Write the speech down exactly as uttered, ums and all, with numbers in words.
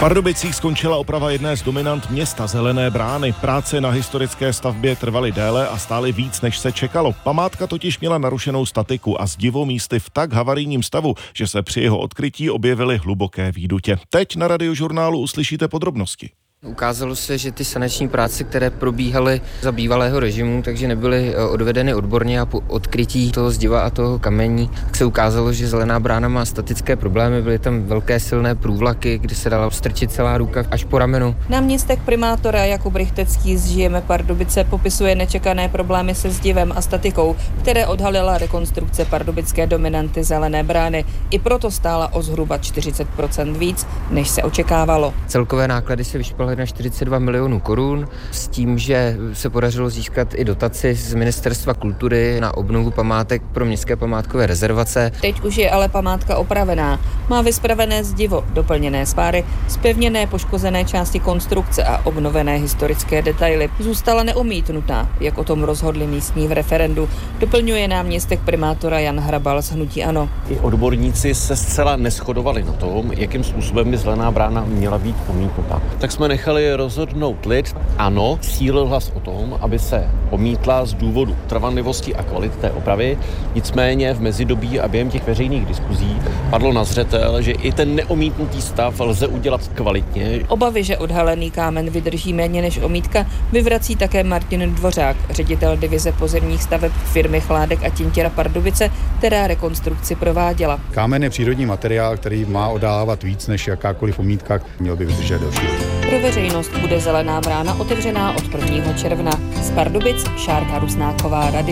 Pardubicích skončila oprava jedné z dominant města Zelené brány. Práce na historické stavbě trvaly déle a stály víc, než se čekalo. Památka totiž měla narušenou statiku a zdivo místy v tak havarijním stavu, že se při jeho odkrytí objevily hluboké výdutě. Teď na Radiožurnálu uslyšíte podrobnosti. Ukázalo se, že ty sanační práce, které probíhaly za bývalého režimu, takže nebyly odvedeny odborně a po odkrytí toho zdiva a toho kamení, tak se ukázalo, že Zelená brána má statické problémy, byly tam velké silné průvlaky, kdy se dala strčit celá ruka až po ramenu. Náměstek primátora Jakub Rychtecký z Žijeme Pardubice popisuje nečekané problémy se zdivem a statikou, které odhalila rekonstrukce pardubické dominanty Zelené brány. I proto stála o zhruba čtyřicet procent víc, než se očekávalo. Celkové náklady se vyšplhaly na čtyřicet dva milionů korun s tím, že se podařilo získat i dotaci z Ministerstva kultury na obnovu památek pro městské památkové rezervace. Teď už je ale památka opravená. Má vyspravené zdivo, doplněné spáry, zpevněné poškozené části konstrukce a obnovené historické detaily. Zůstala neomítnutá, jak o tom rozhodli místní v referendu, doplňuje náměstek primátora Jan Hrabal z hnutí ANO. I odborníci se zcela neshodovali na tom, jakým způsobem by Zelená brána měla být omítnuta. Tak jsme nechali rozhodnout lid. Ano, cílil hlas o tom, aby se omítla z důvodu trvanlivosti a kvality té opravy. Nicméně v mezidobí a během těch veřejných diskuzí padlo na zřetel, že i ten neomítnutý stav lze udělat kvalitně. Obavy, že odhalený kámen vydrží méně než omítka, vyvrací také Martin Dvořák, ředitel divize pozemních staveb firmy Chládek a Tintěra Pardubice, která rekonstrukci prováděla. Kámen je přírodní materiál, který má oddávat víc než jakákoliv omítka, měl by vydržet delší. Pro veřejnost bude Zelená brána otevřená od prvního června. Z Pardubic Šárka Rusnáková, Radio